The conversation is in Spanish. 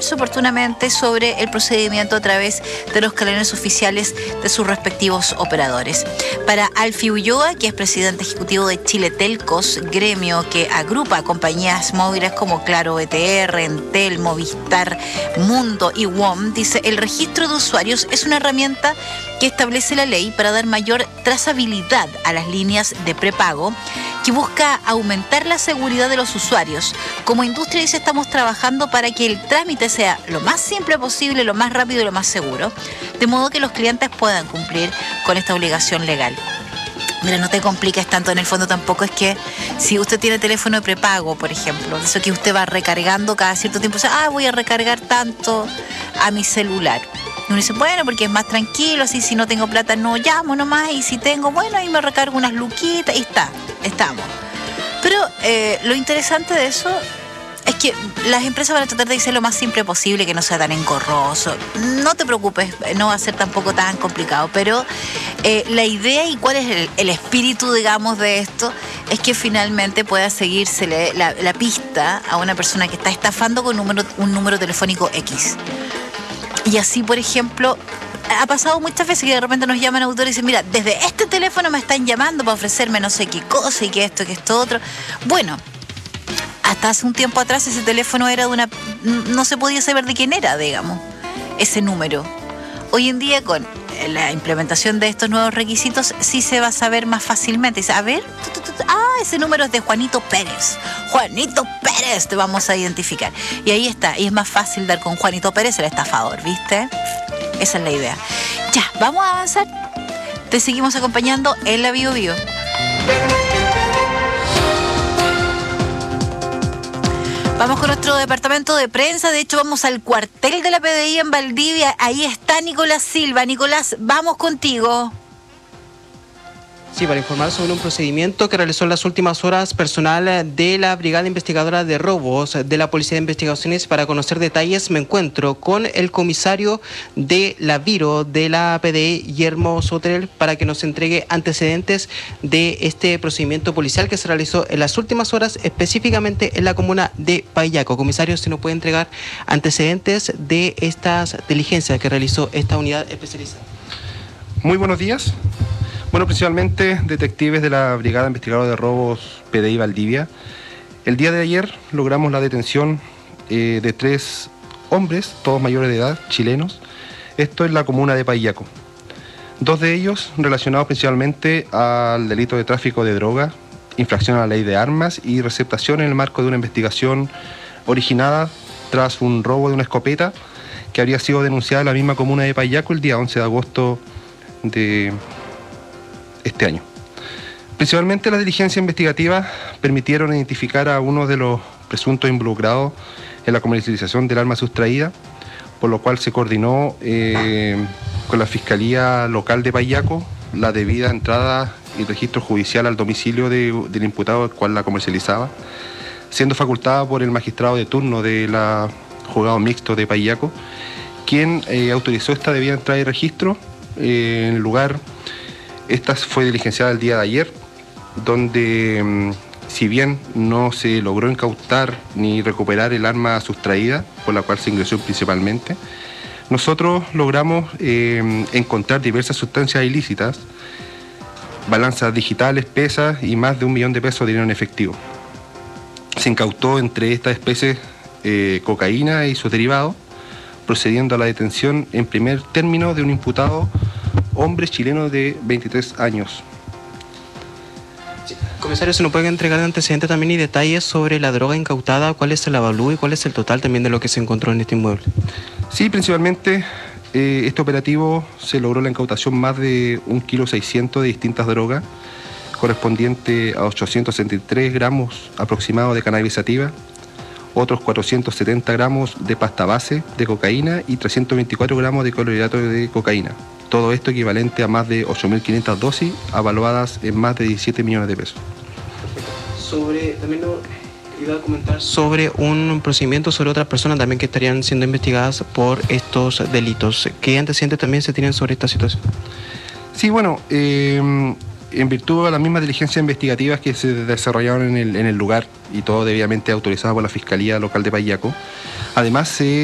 informarse oportunamente sobre el procedimiento a través de los canales oficiales de sus respectivos operadores. Para Alfie Ulloa, que es presidente ejecutivo de Chile Telcos, gremio que agrupa compañías móviles como Claro, ETR, Entel, Movistar, Mundo y WOM, dice: el registro de usuarios es una herramienta que establece la ley para dar mayor trazabilidad a las líneas de prepago, que busca aumentar la seguridad de los usuarios. Como industria, dice, estamos trabajando para que el trámite sea lo más simple posible, lo más rápido y lo más seguro, de modo que los clientes puedan cumplir con esta obligación legal. Mira, no te compliques tanto, en el fondo tampoco es que si usted tiene teléfono de prepago, por ejemplo, eso que usted va recargando cada cierto tiempo, o sea, voy a recargar tanto a mi celular. Y uno dice, bueno, porque es más tranquilo, así si no tengo plata no llamo nomás, y si tengo, bueno, ahí me recargo unas luquitas y estamos. Pero lo interesante de eso es que las empresas van a tratar de ser lo más simple posible, que no sea tan engorroso. No te preocupes, no va a ser tampoco tan complicado, pero la idea y cuál es el espíritu, digamos, de esto, es que finalmente pueda seguírsele la pista a una persona que está estafando con un número telefónico X. Y así, por ejemplo, ha pasado muchas veces que de repente nos llaman autores y dicen, mira, desde este teléfono me están llamando para ofrecerme no sé qué cosa y que esto, que esto otro. Bueno, hasta hace un tiempo atrás ese teléfono era de una... no se podía saber de quién era, digamos, ese número. Hoy en día, con la implementación de estos nuevos requisitos, sí se va a saber más fácilmente. Dice, a ver, ese número es de Juanito Pérez. Juanito Pérez te vamos a identificar. Y ahí está, y es más fácil dar con Juanito Pérez, el estafador, ¿viste? Esa es la idea. Ya, vamos a avanzar. Te seguimos acompañando en la Bio Bio. Vamos con nuestro departamento de prensa. De hecho, vamos al cuartel de la PDI en Valdivia. Ahí está Nicolás Silva. Nicolás, vamos contigo. Sí, para informar sobre un procedimiento que realizó en las últimas horas personal de la Brigada Investigadora de Robos de la Policía de Investigaciones. Para conocer detalles me encuentro con el comisario de la Viro de la PDI, Guillermo Sotrel, para que nos entregue antecedentes de este procedimiento policial que se realizó en las últimas horas, específicamente en la comuna de Paillaco. Comisario, si nos puede entregar antecedentes de estas diligencias que realizó esta unidad especializada. Muy buenos días. Bueno, principalmente detectives de la Brigada Investigadora de Robos PDI Valdivia. El día de ayer logramos la detención de 3 hombres, todos mayores de edad, chilenos. Esto en la comuna de Paillaco. 2 de ellos relacionados principalmente al delito de tráfico de droga, infracción a la ley de armas y receptación en el marco de una investigación originada tras un robo de una escopeta que habría sido denunciada en la misma comuna de Paillaco el día 11 de agosto de este año. Principalmente las diligencias investigativas permitieron identificar a uno de los presuntos involucrados en la comercialización del arma sustraída, por lo cual se coordinó con la Fiscalía Local de Paillaco la debida entrada y registro judicial al domicilio del imputado al cual la comercializaba, siendo facultada por el magistrado de turno de la juzgado mixto de Paillaco, quien autorizó esta debida entrada y registro en el lugar. Esta fue diligenciada el día de ayer, donde si bien no se logró incautar ni recuperar el arma sustraída, por la cual se ingresó principalmente, nosotros logramos encontrar diversas sustancias ilícitas, balanzas digitales, pesas y más de $1 millón de pesos de dinero en efectivo. Se incautó entre estas especies cocaína y sus derivados, procediendo a la detención en primer término de un imputado hombre chileno de 23 años. Sí. Comisario, ¿se nos puede entregar antecedentes también y detalles sobre la droga incautada? ¿Cuál es el avalúo y cuál es el total también de lo que se encontró en este inmueble? Sí, principalmente este operativo se logró la incautación más de 1,6 kg de distintas drogas, correspondiente a 863 gramos aproximados de cannabis sativa, otros 470 gramos de pasta base de cocaína y 324 gramos de clorhidrato de cocaína. Todo esto equivalente a más de 8.500 dosis, avaluadas en más de 17 millones de pesos. También iba a comentar sobre un procedimiento sobre otras personas también que estarían siendo investigadas por estos delitos. ¿Qué antecedentes también se tienen sobre esta situación? Sí, bueno, en virtud de las mismas diligencias investigativas que se desarrollaron en el lugar y todo debidamente autorizado por la Fiscalía Local de Paillaco, además se